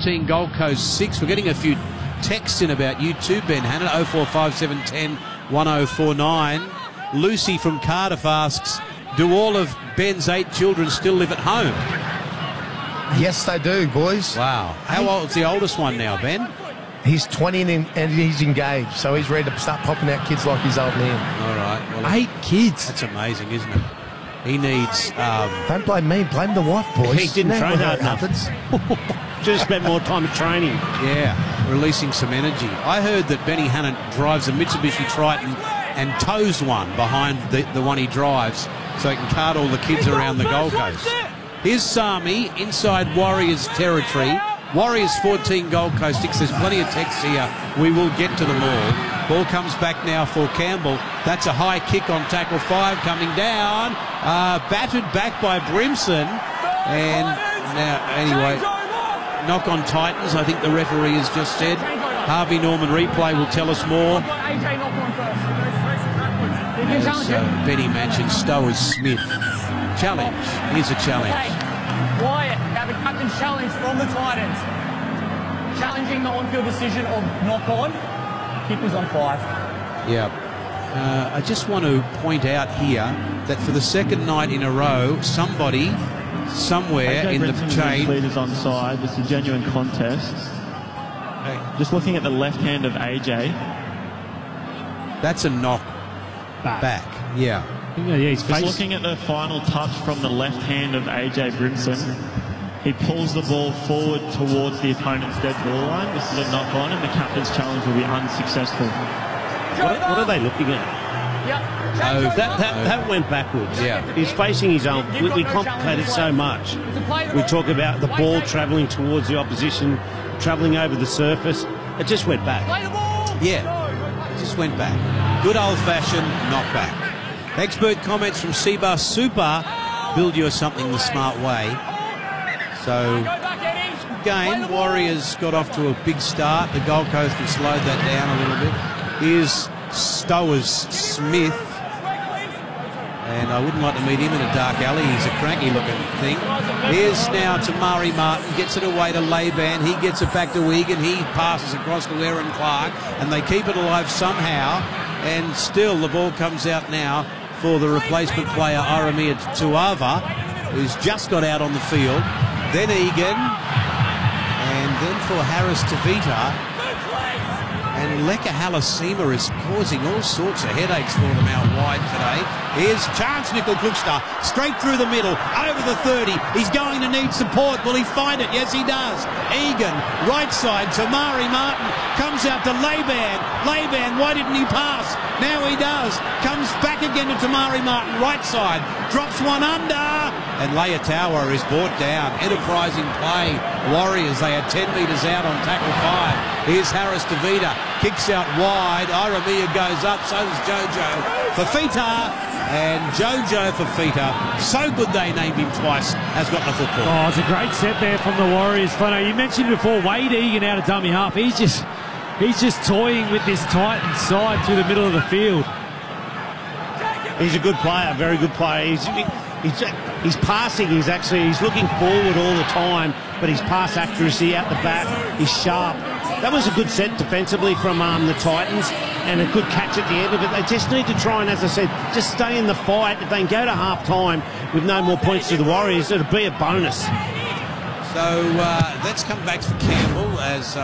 14, Gold Coast 6. We're getting a few texts in about you too, Ben Hannah. 045710 1049. Lucy from Cardiff asks, do all of Ben's 8 children still live at home? Yes, they do, boys. Wow. How old's the oldest one now, Ben? He's 20 and he's engaged, so he's ready to start popping out kids like his old man. All right. Well, 8 kids. That's amazing, isn't it? He needs... Don't blame me, blame the wife, boys. He didn't train hard enough. Just spent more time at training. Yeah, releasing some energy. I heard that Benny Hannah drives a Mitsubishi Triton and tows one behind the one he drives so he can cart all the kids around the Gold Coast. Here's Sami inside Warriors territory. Warriors 14, Gold Coast 6. There's plenty of texts here. We will get to them all. Ball comes back now for Campbell. That's a high kick on tackle 5 coming down. Battered back by Brimson. And now, anyway, knock on Titans, I think the referee has just said. Harvey Norman replay will tell us more. As Benny mentioned, Stowers Smith. Challenge. Here's a challenge. Wyatt, now the captain's challenge from the Titans. Challenging the on-field decision of knock on. Kick was on 5. Yeah. I just want to point out here that for the second night in a row, somebody, somewhere in the chain... Leaders on side. It's a genuine contest. Just looking at the left hand of AJ. That's a knock back. Yeah. Yeah, he's Just looking at the final touch from the left hand of AJ Brimson. He pulls the ball forward towards the opponent's dead ball line. This is a knock on, and the captain's challenge will be unsuccessful. What are they looking at? That went backwards. Yeah. He's facing his own. We complicate it so much. We talk about the ball travelling towards the opposition, travelling over the surface. It just went back. Yeah, it just went back. Good old-fashioned knockback. Expert comments from Seabus Super. Build you something the smart way. So, game. Warriors got off to a big start. The Gold Coast have slowed that down a little bit. Here's Stowers Smith. And I wouldn't like to meet him in a dark alley. He's a cranky-looking thing. Here's now to Murray Martin. Gets it away to Laban. He gets it back to Egan. He passes across to Aaron Clark. And they keep it alive somehow. And still the ball comes out now for the replacement player, Aramia Tuava, who's just got out on the field. Then Egan. And then for Harris Tavita. And Leka Halasima is causing all sorts of headaches for them out wide today. Here's Chance Nickel Klukstar, straight through the middle, over the 30. He's going to need support. Will he find it? Yes, he does. Egan, right side, Tamari Martin, comes out to Laban. Laban, why didn't he pass? Now he does. Comes back again to Tamari Martin, right side, drops one under. And Leotawa is brought down. Enterprising play. Warriors, they are 10 metres out on tackle 5. Here's Harris Tavita, kicks out wide. Aramia goes up, so does Jojo Fafita. And Jojo Fafita, so good they named him twice, has got the football. Oh, it's a great set there from the Warriors. Fano, you mentioned before, Wade Egan out of dummy half. He's just toying with this Titans side through the middle of the field. He's a good player, very good player. He's passing, he's looking forward all the time, but his pass accuracy out the back is sharp. That was a good set defensively from the Titans, and a good catch at the end of it. They just need to try and, as I said, just stay in the fight. If they can go to half-time with no more points to the Warriors, it'll be a bonus. So let's come back for Campbell as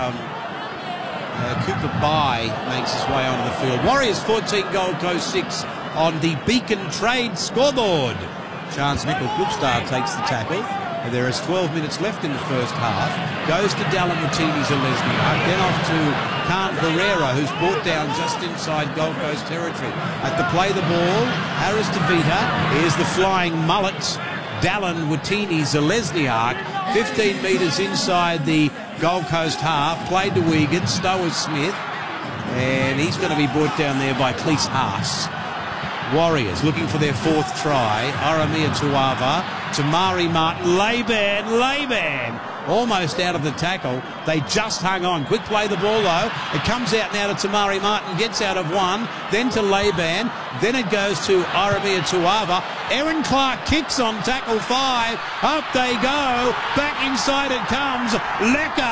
Cooper Bye makes his way onto the field. Warriors 14, Gold Coast 6 on the Beacon Trade scoreboard. Chance Nickel Klukstar takes the tackle. And there is 12 minutes left in the first half. Goes to Dallin Watini Zalesny. Then off to Khan Pereira, who's brought down just inside Gold Coast territory. At the play the ball, Harris Tavita. Here's the flying mullet, Dallin Watini Zalesniak. 15 metres inside the Gold Coast half. Played to Egan, Stowers Smith. And he's going to be brought down there by Cleese Haas. Warriors looking for their 4th try. Aramia Tuava, Tamari Martin, Laban, almost out of the tackle. They just hung on. Quick play the ball though. It comes out now to Tamari Martin, gets out of one, then to Laban, then it goes to Aramia Tuava. Aaron Clark kicks on tackle 5. Up they go. Back inside it comes. Leka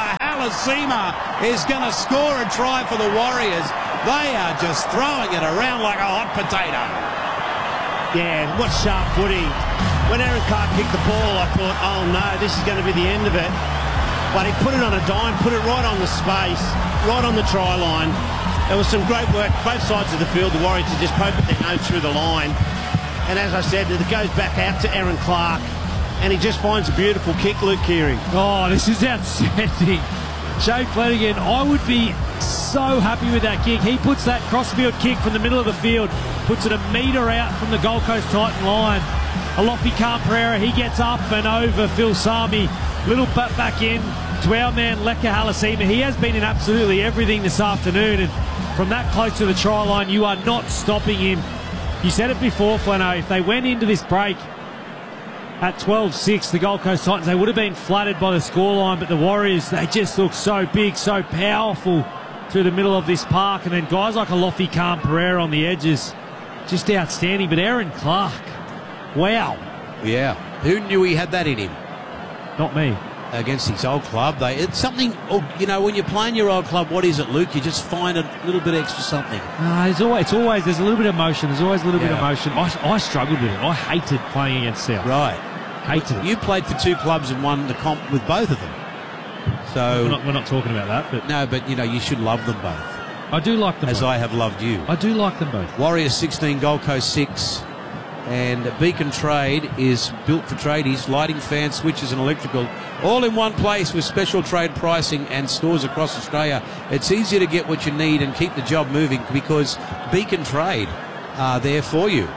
Halasima is going to score a try for the Warriors. They are just throwing it around like a hot potato. Yeah, what sharp footy. When Aaron Clark kicked the ball, I thought, oh no, this is going to be the end of it. But he put it on a dime, put it right on the space, right on the try line. There was some great work, both sides of the field, the Warriors to just poke their nose through the line. And as I said, it goes back out to Aaron Clark, and he just finds a beautiful kick, Luke Keary. Oh, this is outstanding. Shane Flanagan, I would be so happy with that kick. He puts that crossfield kick from the middle of the field, puts it a metre out from the Gold Coast Titan line. Alofi Khan-Pereira, he gets up and over Phil Sami. Little back in to our man Leka Halasima. He has been in absolutely everything this afternoon, and from that close to the try line, you are not stopping him. You said it before, Flano, if they went into this break at 12-6, the Gold Coast Titans, they would have been flattered by the scoreline, but the Warriors, they just look so big, so powerful through the middle of this park, and then guys like Alofi Khan-Pereira on the edges, just outstanding. But Aaron Clark, wow. Yeah, who knew he had that in him? Not me. Against his old club. It's something, you know, when you're playing your old club, what is it, Luke? You just find a little bit extra something. There's always there's a little bit of emotion. There's always a little bit of emotion. I struggled with it. I hated playing against South. Right. Hated it. You played for two clubs and won the comp with both of them. So we're not talking about that. But no, but, you know, you should love them both. I do like them as both. I have loved you. I do like them both. Warriors 16, Gold Coast 6. And Beacon Trade is built for tradies, lighting, fans, switches and electrical, all in one place with special trade pricing and stores across Australia. It's easier to get what you need and keep the job moving because Beacon Trade are there for you.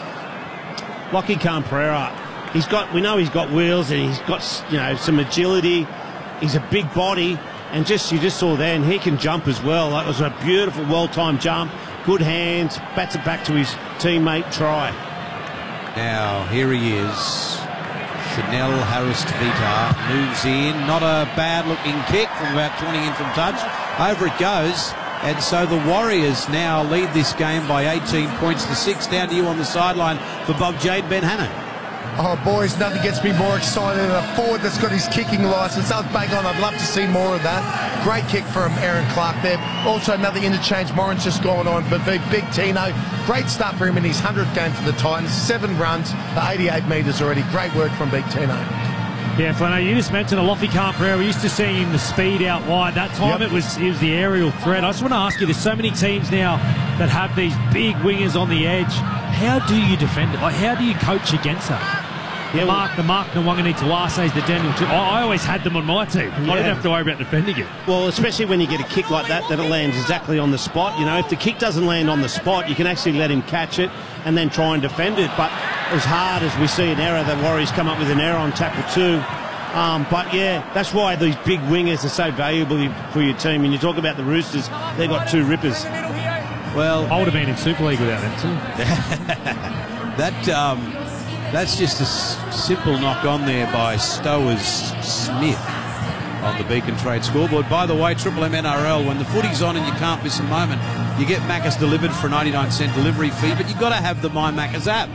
Lockie Khan-Pereira, we know he's got wheels and he's got, you know, some agility. He's a big body, and you just saw there, and he can jump as well. That was a beautiful, well-timed jump, good hands, bats it back to his teammate, try. Now, here he is. Chanel Harris-Tavita moves in. Not a bad-looking kick from about 20 in from touch. Over it goes. And so the Warriors now lead this game by 18 points to 6. Down to you on the sideline for Bob Jade Ben Hannon. Oh, boys, nothing gets me more excited than a forward that's got his kicking licence. That was bang on. I'd love to see more of that. Great kick from Aaron Clark there. Also, another interchange. Morin's just gone on, but big Tino. Great start for him in his 100th game for the Titans. 7 runs, 88 metres already. Great work from Big Tino. Yeah, Flano, you just mentioned Alofi Khan-Pereira. We used to see him the speed out wide. That time it was the aerial threat. I just want to ask you, there's so many teams now that have these big wingers on the edge. How do you defend it? Like, how do you coach against that? The Mark Nwangani Tuases, the Daniel. I always had them on my team. I didn't have to worry about defending it. Well, especially when you get a kick like that it lands exactly on the spot. You know, if the kick doesn't land on the spot, you can actually let him catch it and then try and defend it. But as hard as we see an error, the Warriors come up with an error on tackle 2. But yeah, that's why these big wingers are so valuable for your team. And you talk about the Roosters, they've got 2 rippers. Well, I would have been in Super League without them too. That's just a simple knock on there by Stowers Smith on the Beacon Trade scoreboard. By the way, Triple M NRL, when the footy's on and you can't miss a moment, you get Macca's delivered for a 99-cent delivery fee, but you've got to have the My Macca's app.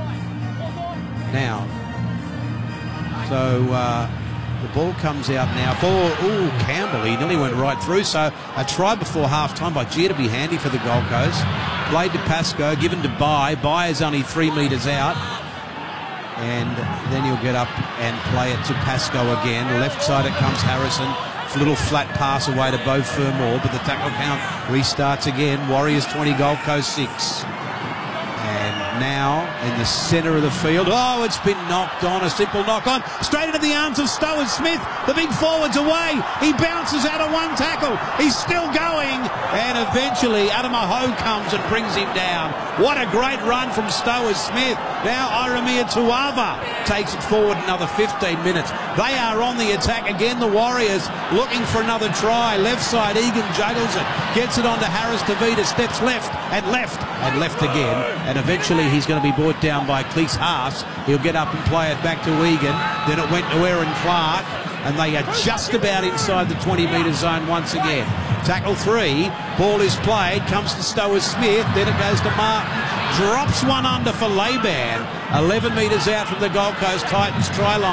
Now, so the ball comes out now for Campbell. He nearly went right through. So a try before half-time by Gia to be handy for the Gold Coast. Played to Pascoe, given to Bai. Bai is only 3 metres out. And then he'll get up and play it to Pascoe again. Left side it comes Harrison. It's a little flat pass away to Beau Fermor, but the tackle count restarts again. Warriors 20, Gold Coast 6. And now in the centre of the field. Oh, it's been knocked on. A simple knock on. Straight into the arms of Stowers Smith. The big forward's away. He bounces out of one tackle. He's still going. And eventually Adamaho comes and brings him down. What a great run from Stowers Smith. Now Iramia Tuava takes it forward another 15 minutes. They are on the attack again, the Warriors, looking for another try. Left side, Egan juggles it. Gets it onto Harris-Tavita. Steps left and left and left again. And eventually he's going to be brought down by Cleese Haas. He'll get up and play it back to Egan. Then it went to Aaron Clark. And they are just about inside the 20-metre zone once again. Tackle 3. Ball is played. Comes to Stowers Smith. Then it goes to Martin. Drops one under for Laban. 11 metres out from the Gold Coast Titans try line.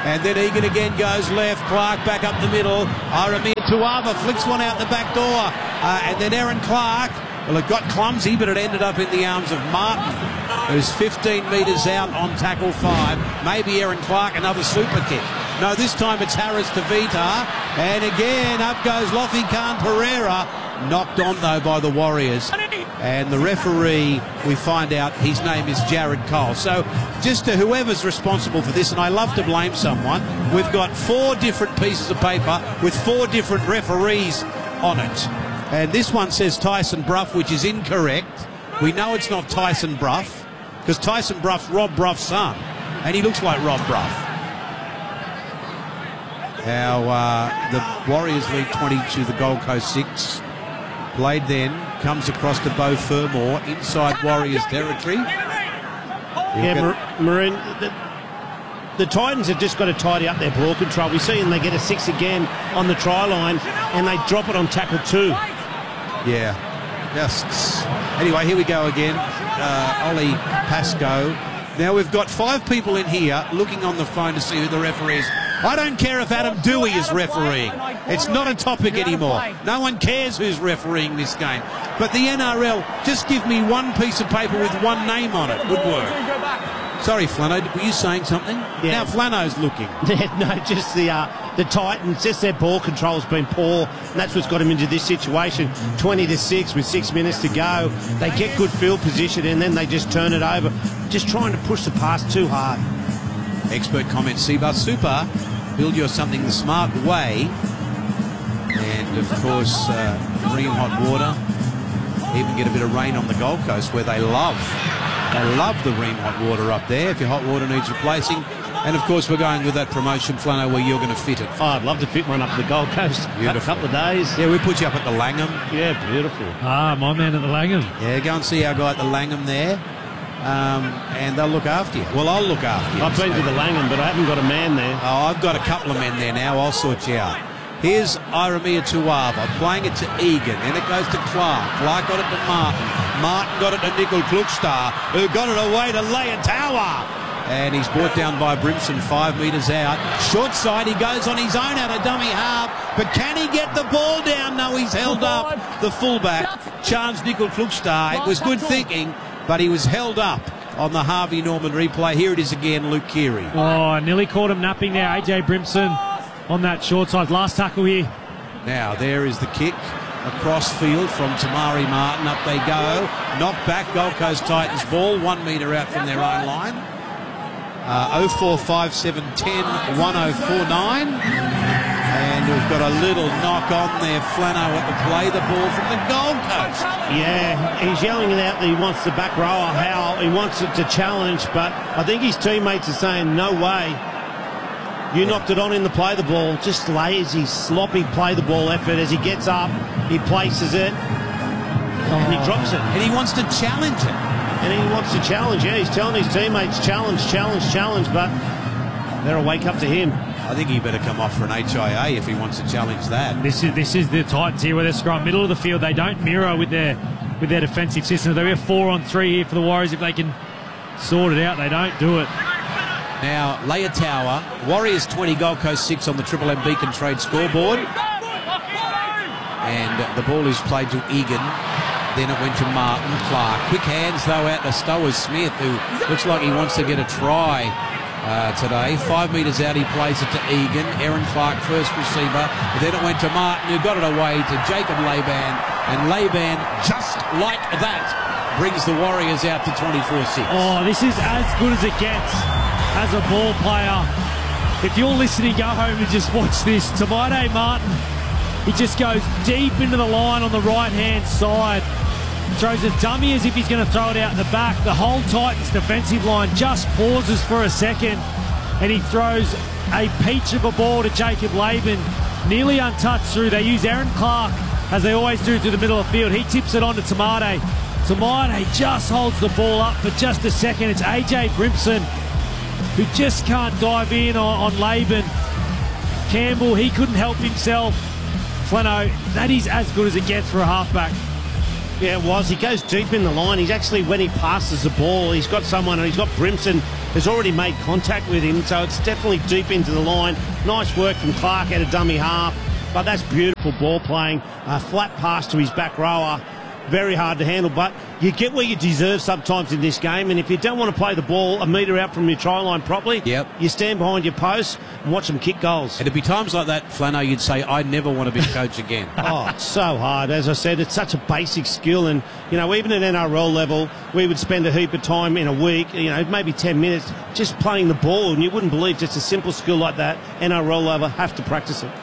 And then Egan again goes left. Clark back up the middle. Ieremia Tuava flicks one out the back door. And then Aaron Clark. Well, it got clumsy, but it ended up in the arms of Martin, who's 15 metres out on tackle 5. Maybe Aaron Clark, another super kick. No, this time it's Harris to Vita. And again, up goes Lofi Khan Pereira. Knocked on, though, by the Warriors. And the referee, we find out his name is Jared Cole. So just to whoever's responsible for this, and I love to blame someone, we've got 4 different pieces of paper with 4 different referees on it. And this one says Tyson Brough, which is incorrect. We know it's not Tyson Brough, because Tyson Brough's Rob Brough's son, and he looks like Rob Brough. Now, the Warriors lead 20 to the Gold Coast 6. Played then, comes across to Beau Fermor, inside Warriors territory. Yeah, Maroon, the Titans have just got to tidy up their ball control. We see them, they get a 6 again on the try line, and they drop it on tackle 2. Yeah, just... Anyway, here we go again. Ollie Pascoe. Now, we've got 5 people in here looking on the phone to see who the referee is. I don't care if Adam Dewey is refereeing. It's not a topic anymore. No one cares who's refereeing this game. But the NRL, just give me one piece of paper with one name on it would work. Sorry, Flano, were you saying something? Yeah. Now Flano's looking. No, just the Titans, just their ball control's been poor, and that's what's got them into this situation. 20-6 with 6 minutes to go. They get good field position, and then they just turn it over, just trying to push the pass too hard. Expert comments, Seabus Super, build your something the smart way. And, of course, green hot water. Even get a bit of rain on the Gold Coast, where they love the Ream hot water up there if your hot water needs replacing. And, of course, we're going with that promotion, Flano, where you're going to fit it. Oh, I'd love to fit one up at the Gold Coast. Beautiful. A couple of days. Yeah, we put you up at the Langham. Yeah, beautiful. Ah, my man at the Langham. Yeah, go and see our guy at the Langham there. And they'll look after you. Well, I'll look after you. I've been to the Langham, but I haven't got a man there. Oh, I've got a couple of men there now. I'll sort you out. Here's Ieremia Tuava playing it to Egan. Then it goes to Clark. Clark got it to Martin. Martin got it to Nickel Klukstar, who got it away to Leotawa. And he's brought down by Brimson 5 metres out. Short side, he goes on his own out of dummy half. But can he get the ball down? No, he's held up. The fullback, Chance Nickel Klukstar. It was good thinking, but he was held up on the Harvey Norman replay. Here it is again, Luke Keary. Oh, nearly caught him napping there, AJ Brimson on that short side. Last tackle here. Now, there is the kick across field from Tamari Martin. Up they go. Knocked back, Gold Coast Titans ball, 1 metre out from their own line. 045710 1049. And we've got a little knock on there. Flano at the play, the ball from the Gold Coast. Yeah, he's yelling it out that he wants the back rower, Howell. He wants it to challenge, but I think his teammates are saying, no way. You knocked it on in the play the ball. Just lazy, sloppy play the ball effort. As he gets up, he places it, and he drops it. And he wants to challenge it. And he wants to challenge, yeah. He's telling his teammates, challenge, but they're a wake up to him. I think he better come off for an HIA if he wants to challenge that. This is the Titans here where they're scrum middle of the field. They don't mirror with their defensive system. They have 4-on-3 here for the Warriors. If they can sort it out, they don't do it. Now, Leotawa, Warriors 20, Gold Coast 6 on the Triple M Beacon Trade scoreboard. And the ball is played to Egan. Then it went to Martin Clark. Quick hands, though, out to Stowers Smith, who looks like he wants to get a try today. 5 metres out, he plays it to Egan. Aaron Clark, first receiver. Then it went to Martin, who got it away to Jacob Laban. And Laban, just like that, brings the Warriors out to 24-6. Oh, this is as good as it gets as a ball player. If you're listening, go home and just watch this. Tamade Martin, he just goes deep into the line on the right-hand side. Throws a dummy as if he's going to throw it out the back. The whole Titans defensive line just pauses for a second, and he throws a peach of a ball to Jacob Laban, nearly untouched through. They use Aaron Clark, as they always do, to the middle of the field. He tips it on to Tamade. Tamade just holds the ball up for just a second. It's AJ Brimson, who just can't dive in on Laban. Campbell, he couldn't help himself. Flano, that is as good as it gets for a halfback. Yeah, it was. He goes deep in the line. He's actually, when he passes the ball, he's got someone, and he's got Brimson who's already made contact with him, so it's definitely deep into the line. Nice work from Clark at a dummy half, but that's beautiful ball playing. A flat pass to his back rower. Very hard to handle, but you get what you deserve sometimes in this game, and if you don't want to play the ball a metre out from your try line properly, you stand behind your post and watch them kick goals. And it'd be times like that, Flano, you'd say, I never want to be coach again. Oh, it's so hard. As I said, it's such a basic skill, and, you know, even at NRL level, we would spend a heap of time in a week, you know, maybe 10 minutes, just playing the ball, and you wouldn't believe just a simple skill like that, NRL level, have to practice it.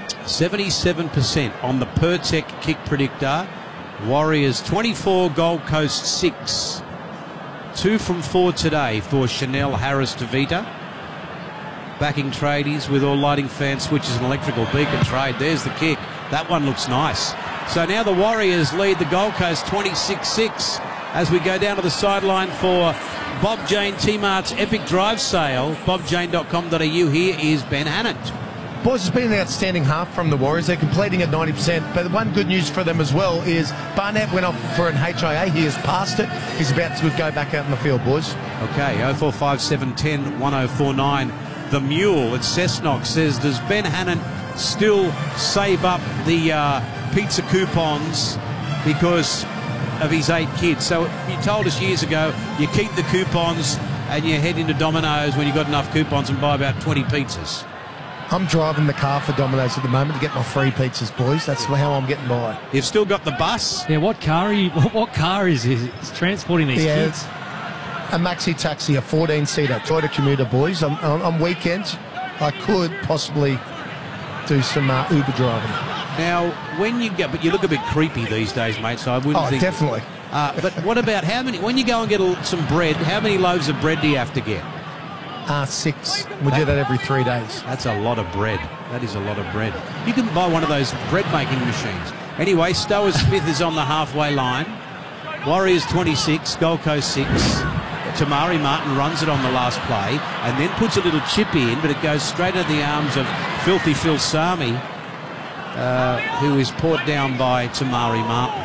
77% on the Pertec kick predictor. Warriors 24, Gold Coast 6. 2 from 4 today for Chanel Harris DeVita. Backing tradies with all lighting fan switches and electrical beacon trade. There's the kick. That one looks nice. So now the Warriors lead the Gold Coast 26-6 as we go down to the sideline for Bob Jane T-Mart's Epic Drive Sale. BobJane.com.au. Here is Ben Hannant. Boys, it's been an outstanding half from the Warriors. They're completing at 90%. But the one good news for them as well is Barnett went off for an HIA. He has passed it. He's about to go back out in the field, boys. Okay, 045710 1049. The Mule at Cessnock says, does Ben Hannant still save up the pizza coupons because of his 8 kids? So you told us years ago you keep the coupons and you head into Domino's when you've got enough coupons and buy about 20 pizzas. I'm driving the car for Domino's at the moment to get my free pizzas, boys. That's how I'm getting by. You've still got the bus? Yeah, what car is transporting these kids? A maxi taxi, a 14-seater Toyota Commuter, boys. On weekends, I could possibly do some Uber driving. Now, when you get, but you look a bit creepy these days, mate, so I wouldn't think... Oh, definitely. But what about when you go and get some bread, how many loaves of bread do you have to get? 6. We do that every 3 days. That's a lot of bread. That is a lot of bread. You can buy one of those bread-making machines. Anyway, Stowers Smith is on the halfway line. Warriors 26, Gold Coast 6. Tamari Martin runs it on the last play and then puts a little chip in, but it goes straight into the arms of Filthy Phil Sami, who is put down by Tamari Martin.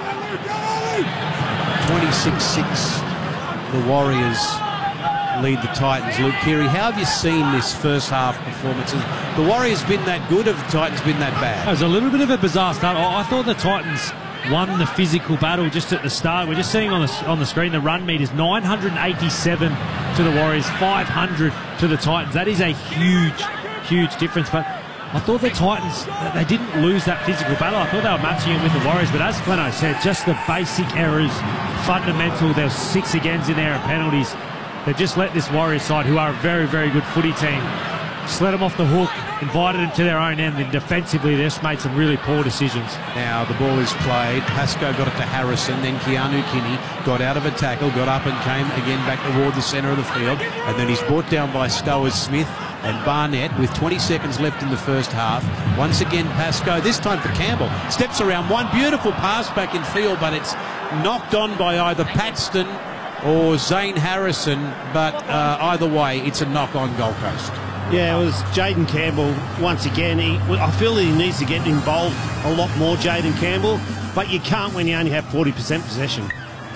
26-6, the Warriors lead the Titans. Luke Keary, how have you seen this first half performance? Has the Warriors been that good? Have the Titans been that bad? It was a little bit of a bizarre start. I thought the Titans won the physical battle just at the start. We're just seeing on the screen the run meters, 987 to the Warriors, 500 to the Titans. That is a huge difference. But I thought the Titans, they didn't lose that physical battle. I thought they were matching it with the Warriors. But as Flano said, just the basic errors, fundamental. There were 6 agains in there and penalties. They've just let this Warriors side, who are a very good footy team, just let them off the hook, invited them to their own end, and defensively they just made some really poor decisions. Now the ball is played. Pascoe got it to Harrison, then Keanu Kinney got out of a tackle, got up and came again back toward the centre of the field, and then he's brought down by Stowers Smith and Barnett with 20 seconds left in the first half. Once again Pascoe, this time for Campbell, steps around one beautiful pass back in field, but it's knocked on by either Paxton or Zane Harrison, but either way, it's a knock on Gold Coast. Yeah, it was Jaden Campbell once again. I feel that he needs to get involved a lot more, Jaden Campbell, but you can't when you only have 40% possession.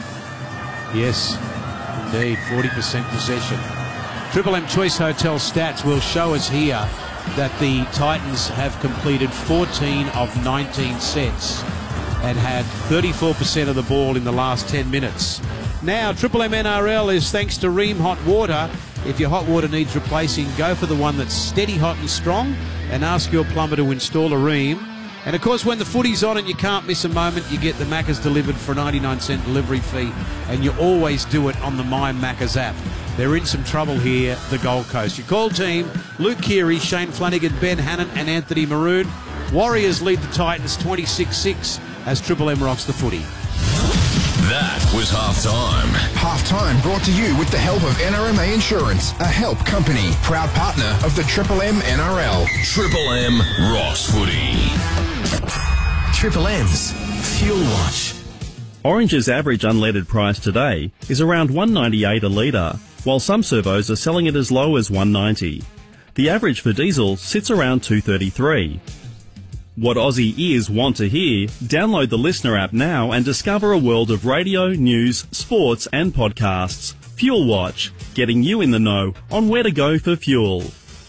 Yes, indeed, 40% possession. Triple M Choice Hotel stats will show us here that the Titans have completed 14 of 19 sets and had 34% of the ball in the last 10 minutes. Now, Triple M NRL is thanks to Ream Hot Water. If your hot water needs replacing, go for the one that's steady, hot and strong and ask your plumber to install a Ream. And, of course, when the footy's on and you can't miss a moment, you get the Maccas delivered for a 99-cent delivery fee, and you always do it on the My Maccas app. They're in some trouble here, the Gold Coast. Your call team, Luke Keary, Shane Flanagan, Ben Hannant and Anthony Maroon. Warriors lead the Titans 26-6 as Triple M rocks the footy. That was halftime. Halftime brought to you with the help of NRMA Insurance, a help company, proud partner of the Triple M NRL. Triple M rocks footy. Triple M's Fuel Watch. Orange's average unleaded price today is around $1.98 a litre, while some servos are selling it as low as $1.90. The average for diesel sits around $2.33. what Aussie ears want to hear, download the Listener app now and discover a world of radio, news, sports and podcasts. Fuel Watch, getting you in the know on where to go for fuel.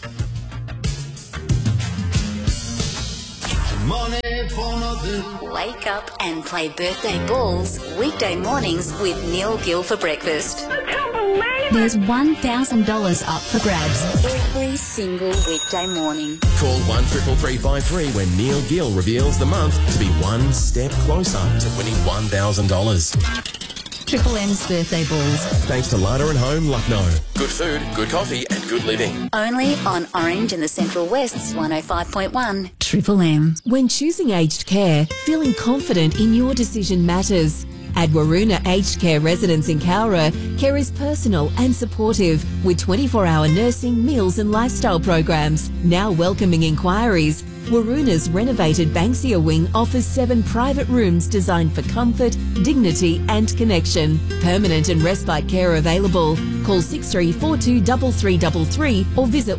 Wake up and play birthday balls weekday mornings with Neil Gill for breakfast. There's $1,000 up for grabs every single weekday morning. Call 133353 when Neil Gill reveals the month to be one step closer to winning $1,000. Triple M's birthday balls. Thanks to Lada and Home, Lucknow. Good food, good coffee and good living. Only on Orange and the Central West's 105.1 Triple M. When choosing aged care, feeling confident in your decision matters. At Waroona Aged Care Residence in Cowra, care is personal and supportive with 24-hour nursing, meals and lifestyle programs. Now welcoming inquiries, Waroona's renovated Banksia wing offers 7 private rooms designed for comfort, dignity and connection. Permanent and respite care available. Call 6342 3333 or visit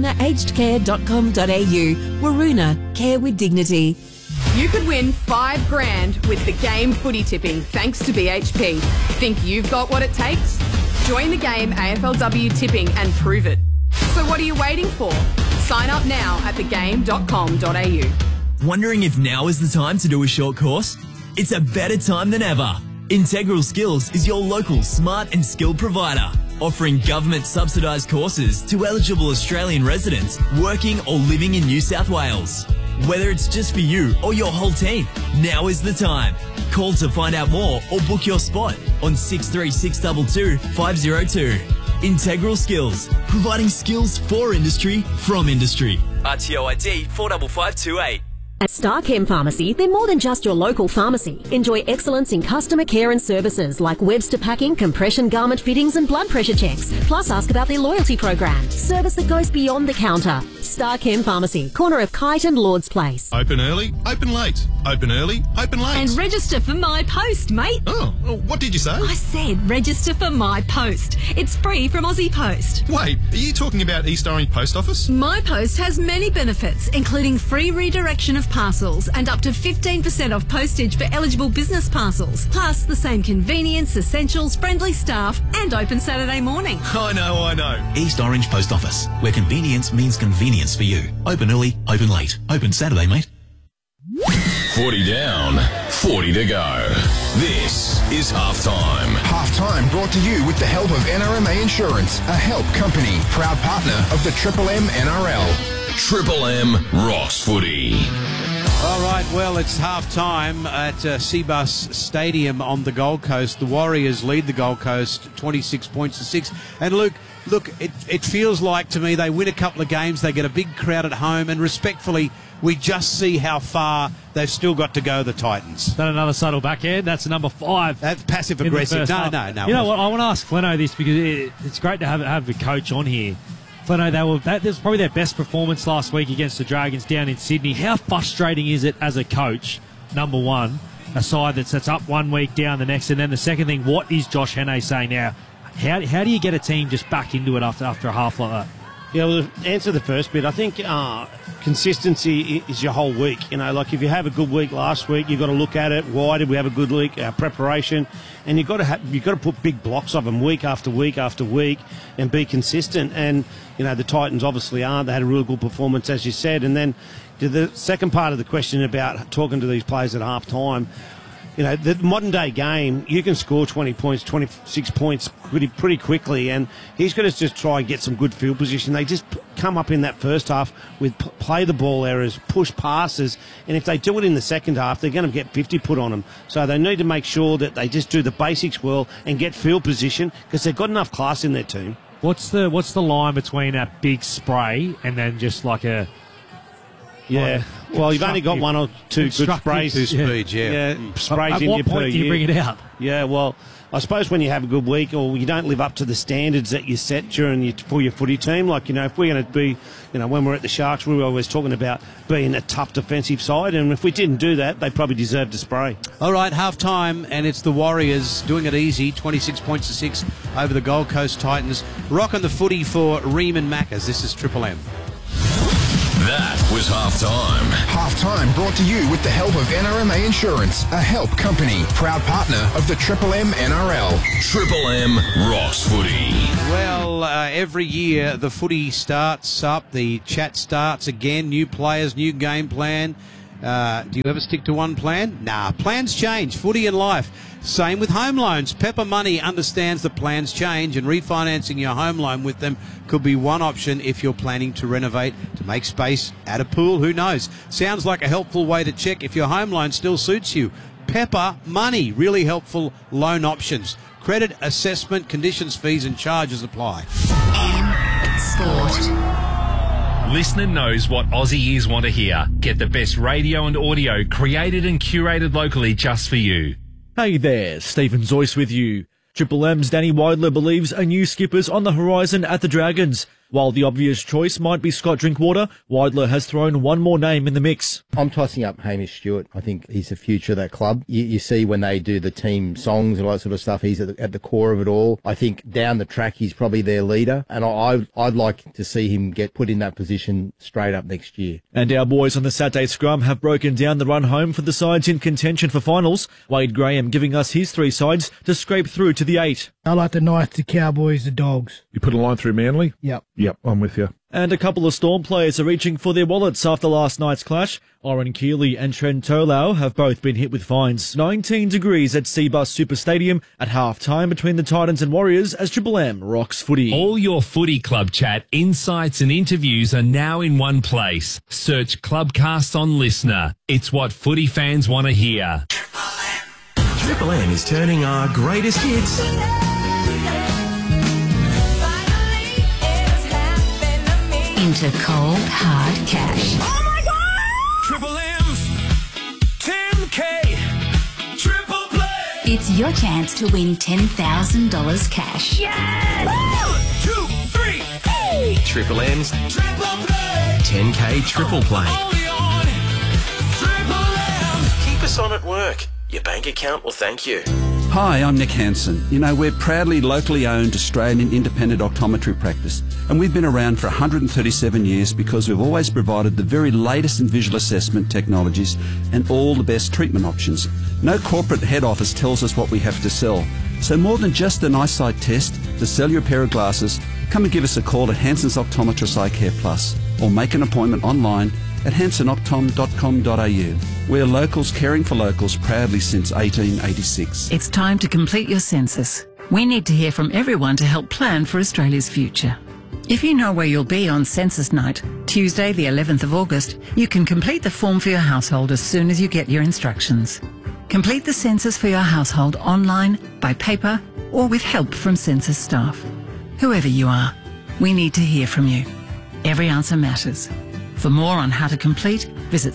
waroonaagedcare.com.au. Waroona, care with dignity. You could win $5,000 with the game footy tipping thanks to BHP. Think you've got what it takes? Join the game AFLW tipping and prove it. So what are you waiting for? Sign up now at thegame.com.au. Wondering if now is the time to do a short course? It's a better time than ever. Integral Skills is your local smart and skilled provider, offering government subsidised courses to eligible Australian residents working or living in New South Wales. Whether it's just for you or your whole team, now is the time. Call to find out more or book your spot on 63622 502. Integral Skills, providing skills for industry from industry. RTO ID 45528. At StarChem Pharmacy, they're more than just your local pharmacy. Enjoy excellence in customer care and services like Webster packing, compression garment fittings and blood pressure checks. Plus ask about their loyalty program. Service that goes beyond the counter. StarChem Pharmacy, corner of Kite and Lord's Place. Open early, open late. Open early, open late. And register for My Post, mate. Oh, what did you say? I said register for My Post. It's free from Aussie Post. Wait, are you talking about East Orange Post Office? My Post has many benefits, including free redirection of parcels and up to 15% off postage for eligible business parcels. Plus the same convenience, essentials, friendly staff and open Saturday morning. I know. East Orange Post Office, where convenience means convenience for you. Open early, open late. Open Saturday, mate. 40 down, 40 to go. This is Halftime. Halftime brought to you with the help of NRMA Insurance, a help company, proud partner of the Triple M NRL. Triple M rocks footy. All right, well, it's half-time at Cbus Stadium on the Gold Coast. The Warriors lead the Gold Coast 26 points to 6. And Luke, look, it feels like to me they win a couple of games, they get a big crowd at home, and respectfully, we just see how far they've still got to go, the Titans. Is that another subtle backhand? That's number 5. That's passive-aggressive. No. You know what? I want to ask Fleno this because it's great to have the coach on here. Fleno, that was probably their best performance last week against the Dragons down in Sydney. How frustrating is it as a coach, number one, a side that sets up 1 week, down the next, and then the second thing, what is Josh Hannay saying now? How do you get a team just back into it after a half like that? Yeah, well, to answer the first bit, I think consistency is your whole week. You know, like if you have a good week last week, you've got to look at it. Why did we have a good week? Our preparation, and you've got to put big blocks of them week after week after week, and be consistent. And you know, the Titans obviously aren't. They had a really good performance, as you said. And then to the second part of the question about talking to these players at half time. You know, the modern-day game, you can score 20 points, 26 points pretty quickly, and he's got to just try and get some good field position. They just come up in that first half with play the ball errors, push passes, and if they do it in the second half, they're going to get 50 put on them. So they need to make sure that they just do the basics well and get field position because they've got enough class in their team. What's the line between a big spray and then just like a... Yeah, well, you've only got one or two good sprays. Two speeds, yeah. Sprays at in what you point per do you year. bring it out? Yeah, well, I suppose when you have a good week or you don't live up to the standards that you set for your footy team, like, you know, if we're going to be, you know, when we're at the Sharks, we were always talking about being a tough defensive side, and if we didn't do that, they probably deserved a spray. All right, half-time, and it's the Warriors doing it easy, 26 points to 6 over the Gold Coast Titans. Rocking the footy for Riemann Maccas. This is Triple M. That was halftime. Halftime brought to you with the help of NRMA Insurance, a help company, proud partner of the Triple M NRL. Triple M Rocks Footy. Well, every year the footy starts up, the chat starts again, new players, new game plan. Do you ever stick to one plan? Nah, plans change. Footy and life. Same with home loans. Pepper Money understands that plans change, and refinancing your home loan with them could be one option if you're planning to renovate, to make space, add a pool, who knows. Sounds like a helpful way to check if your home loan still suits you. Pepper Money, really helpful loan options. Credit assessment, conditions, fees and charges apply. Sport. Listener knows what Aussie ears want to hear. Get the best radio and audio created and curated locally just for you. Hey there, Stephen Zoyce with you. Triple M's Danny Weidler believes a new skipper's on the horizon at the Dragons. While the obvious choice might be Scott Drinkwater, Weidler has thrown one more name in the mix. I'm tossing up Hamish Stewart. I think he's the future of that club. You see when they do the team songs and all that sort of stuff, he's at the core of it all. I think down the track he's probably their leader, and I'd like to see him get put in that position straight up next year. And our boys on the Saturday scrum have broken down the run home for the sides in contention for finals. Wade Graham giving us his three sides to scrape through to the 8. I like the Knights, the Cowboys, the Dogs. You put a line through Manly? Yep. Yep, I'm with you. And a couple of Storm players are reaching for their wallets after last night's clash. Oren Keeley and Trent Tolau have both been hit with fines. 19 degrees at Seabus Super Stadium at half-time between the Titans and Warriors as Triple M rocks footy. All your footy club chat, insights and interviews are now in one place. Search Clubcast on Listener. It's what footy fans want to hear. Triple M is turning our greatest hits into cold, hard cash. Oh my God! Triple M's 10K Triple Play. It's your chance to win $10,000 cash. Yes! 1, 2, 3, hey! Triple M's Triple Play. 10K Triple Play. Only on Triple M. Keep us on at work. Your bank account will thank you. Hi, I'm Nick Hansen. You know, we're proudly locally owned Australian independent optometry practice, and we've been around for 137 years because we've always provided the very latest in visual assessment technologies and all the best treatment options. No corporate head office tells us what we have to sell. So more than just an eyesight test to sell your pair of glasses, come and give us a call at Hansen's Optometrist Eye Care Plus, or make an appointment online at hansenoptom.com.au. We're locals caring for locals proudly since 1886. It's time to complete your census. We need to hear from everyone to help plan for Australia's future. If you know where you'll be on census night, Tuesday the 11th of August, you can complete the form for your household as soon as you get your instructions. Complete the census for your household online, by paper, or with help from census staff. Whoever you are, we need to hear from you. Every answer matters. For more on how to complete, visit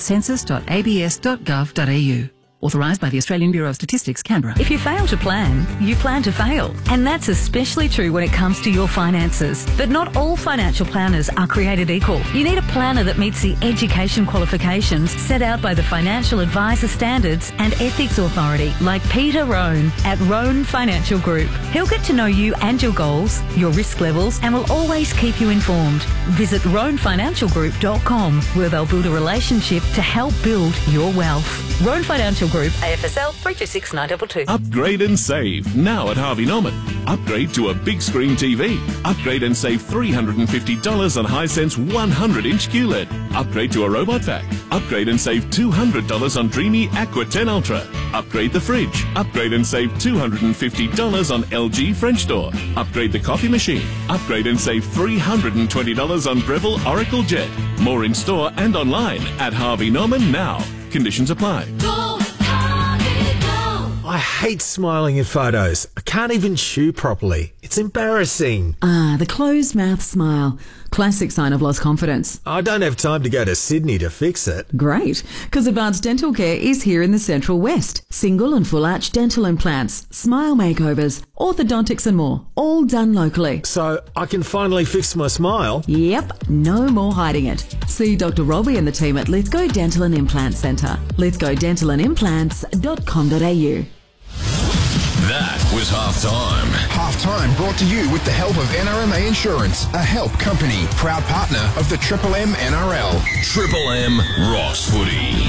census.abs.gov.au. Authorised by the Australian Bureau of Statistics, Canberra. If you fail to plan, you plan to fail. And that's especially true when it comes to your finances. But not all financial planners are created equal. You need a planner that meets the education qualifications set out by the Financial Advisor Standards and Ethics Authority, like Peter Rohn at Rohn Financial Group. He'll get to know you and your goals, your risk levels, and will always keep you informed. Visit rohnfinancialgroup.com, where they'll build a relationship to help build your wealth. Rohn Financial Group, AFSL 326922. Upgrade and save now at Harvey Norman. Upgrade to a big screen TV. Upgrade and save $350 on Hisense 100-inch QLED. Upgrade to a robot vac. Upgrade and save $200 on Dreamy Aqua 10 Ultra. Upgrade the fridge. Upgrade and save $250 on LG French door. Upgrade the coffee machine. Upgrade and save $320 on Breville Oracle Jet. More in store and online at Harvey Norman now. Conditions apply. I hate smiling in photos. I can't even chew properly. It's embarrassing. The closed mouth smile. Classic sign of lost confidence. I don't have time to go to Sydney to fix it. Great, because Advanced Dental Care is here in the Central West. Single and full arch dental implants, smile makeovers, orthodontics and more. All done locally. So I can finally fix my smile? Yep, no more hiding it. See Dr. Robbie and the team at Lithgow Dental and Implant Centre. lithgowdentalandimplants.com.au. That was Halftime. Halftime brought to you with the help of NRMA Insurance, a help company, proud partner of the Triple M NRL. Triple M Ross Footy.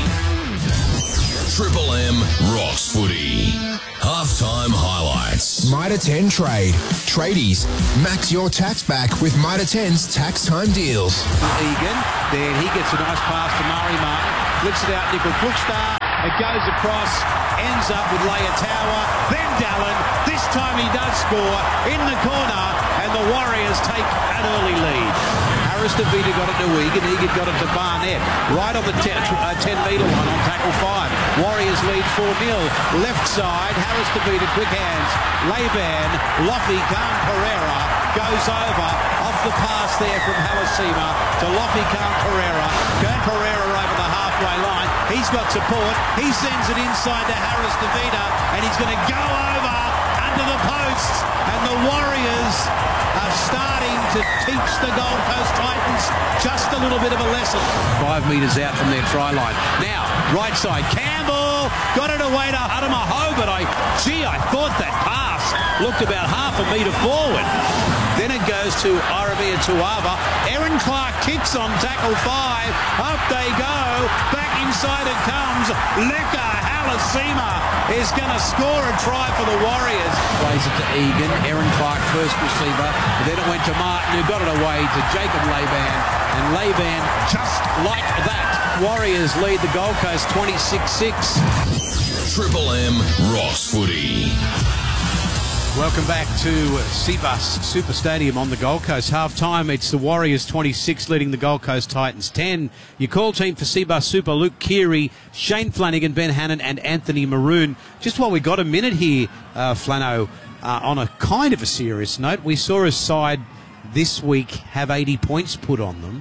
Triple M Ross Footy. Halftime highlights. Mitre 10 Trade. Tradies. Max your tax back with Mitre 10's tax time deals. Egan, then he gets a nice pass to Murray Martin. Flicks it out, Nickel Crookstar. It goes across, ends up with Leia Tower, then Dallin. This time he does score in the corner, and the Warriors take an early lead. Harris DeVita got it to Egan. Egan got it to Barnett. Right on the 10-metre line on tackle 5. Warriors lead 4-0. Left side, Harris DeVita, quick hands. Laban, Loffy, Khan Pereira goes over. Off the pass there from Halasima to Loffy, Khan Pereira. Khan Pereira over the halfway line. He's got support. He sends it inside to Harris DeVita, and he's going to go over under the posts. And the Warriors are starting to teach the Gold Coast Titans just a little bit of a lesson. 5 metres out from their try line. Now, right side, Campbell got it away to Hutamaho, but I thought that pass looked about half a metre forward. Then it goes to Aravia Tuava. Aaron Clark kicks on tackle 5. Up they go. Back inside it comes. Leka Halasima is going to score a try for the Warriors. Plays it to Egan. Aaron Clark first receiver. Then it went to Martin, who got it away to Jacob Laban. And Laban, just like that, Warriors lead the Gold Coast 26-6. Triple M Ross Footy. Welcome back to Cbus Super Stadium on the Gold Coast. Half-time, it's the Warriors 26 leading the Gold Coast Titans 10. Your call team for Cbus Super, Luke Keary, Shane Flanagan, Ben Hannon and Anthony Maroon. Just while we got a minute here, Flano, on a kind of a serious note, we saw a side this week have 80 points put on them.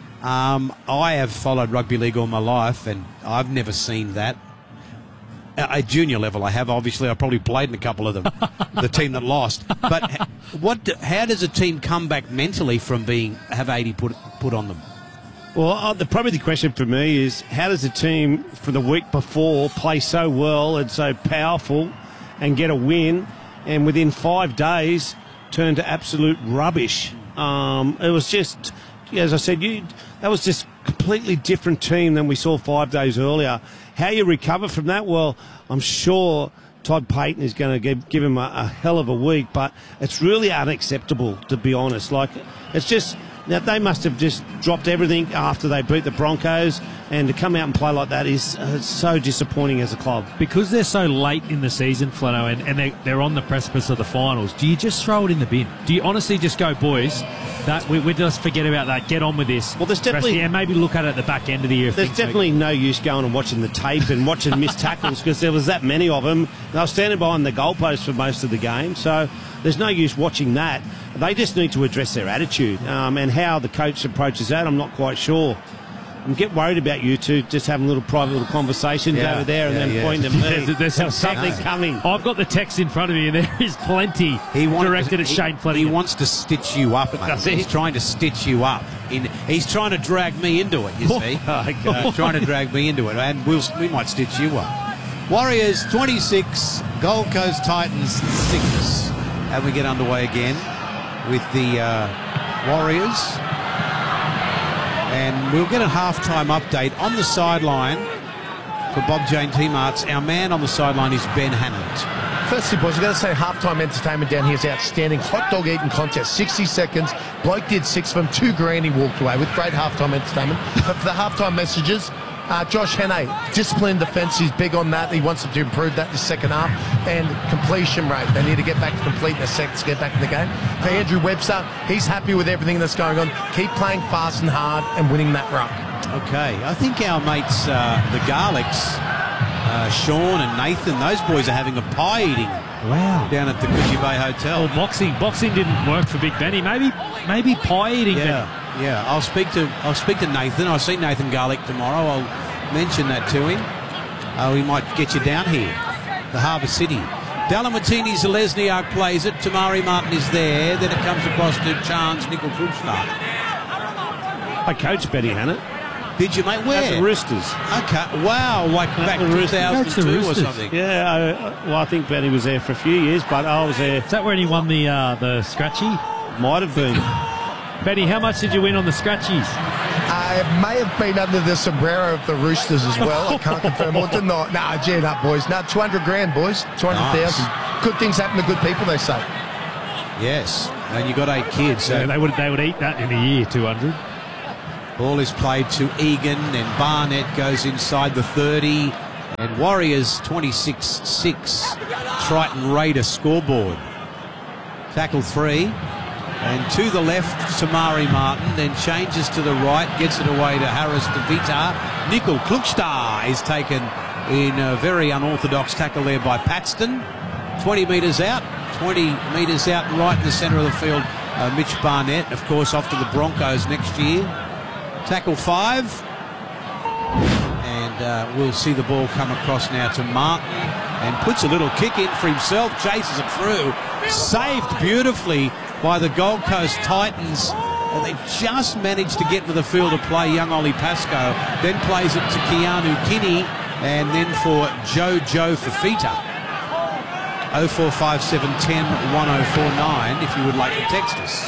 I have followed rugby league all my life, and I've never seen that. At junior level, I have. Obviously, I probably played in a couple of them, the team that lost. But how does a team come back mentally from have 80 put on them? Well, probably the question for me is, how does a team from the week before play so well and so powerful and get a win, and within 5 days turn to absolute rubbish? It was just, as I said, that was just a completely different team than we saw 5 days earlier. How you recover from that? Well, I'm sure Todd Payton is going to give him a hell of a week, but it's really unacceptable, to be honest. Like, it's just, now they must have just dropped everything after they beat the Broncos, and to come out and play like that is so disappointing as a club. Because they're so late in the season, Flano, and they're on the precipice of the finals, do you just throw it in the bin? Do you honestly just go, boys, that we just forget about that, get on with this? Well, there's definitely... And maybe look at it at the back end of the year. There's definitely no use going and watching the tape and watching missed tackles, because there was that many of them. They were standing behind the goalpost for most of the game, so there's no use watching that. They just need to address their attitude, and how the coach approaches that, I'm not quite sure. I'm getting worried about you two just having little private conversations over there and then pointing at me. There's something coming. I've got the text in front of me, and there is plenty directed at Shane Flanagan. He wants to stitch you up, mate. He's trying to stitch you up. He's trying to drag me into it, you see. Trying to drag me into it, and we might stitch you up. Warriors 26, Gold Coast Titans 6. And we get underway again with the Warriors. And we'll get a halftime update on the sideline for Bob Jane T-Marts. Our man on the sideline is Ben Hannant. Firstly, boys, I've got to say halftime entertainment down here is outstanding. Hot dog eating contest, 60 seconds. Bloke did 6 of them, 2 grand he walked away with. Great halftime entertainment. But for the halftime messages, Josh Hannay, disciplined defence, he's big on that. He wants them to improve that this second half. And completion rate, they need to get back to complete in a second to get back in the game. For Andrew Webster, he's happy with everything that's going on. Keep playing fast and hard and winning that ruck. Okay, I think our mates, the Garlicks, Sean and Nathan, those boys are having a pie eating. Wow! Down at the Coogee Bay Hotel. Well, boxing didn't work for Big Benny. Maybe pie eating. Yeah. I'll speak to Nathan. I'll see Nathan Garlick tomorrow. I'll mention that to him. We might get you down here, the Harbour City. Dalamatini Zalesniak plays it. Tamari Martin is there. Then it comes across to Chance Nickel Krugstad. I coach Benny Hannett. Did you, mate? Where? At the Roosters. Okay. Wow. Like back in 2002 or something. Yeah. Well, I think Benny was there for a few years, but I was there. Is that when he won the scratchy? Might have been. Benny, how much did you win on the scratchies? It may have been under the sombrero of the Roosters as well. I can't confirm or deny. Nah, gee up, boys. No, 200 grand, boys. 200,000. Nice. Good things happen to good people, they say. Yes. And you got 8 kids. So yeah, they would eat that in a year, 200. Ball is played to Egan, and Barnett goes inside the 30. And Warriors 26-6. Triton Raider scoreboard. Tackle 3. And to the left, Tamari Martin, then changes to the right, gets it away to Harris de Vita. Nickel Klukstar is taken in a very unorthodox tackle there by Paxton. 20 metres out right in the centre of the field. Mitch Barnett, of course, off to the Broncos next year. Tackle 5. And we'll see the ball come across now to Martin and puts a little kick in for himself, chases it through. Saved beautifully by the Gold Coast Titans. And they just managed to get into the field to play young Ollie Pascoe. Then plays it to Keanu Kinney. And then for Joe Fafita. 0457 10 1049 if you would like to text us.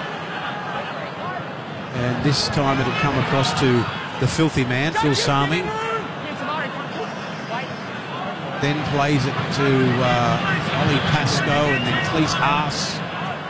And this time it'll come across to the filthy man, Phil Sami. Then plays it to Ollie Pascoe and then Cleese Haas.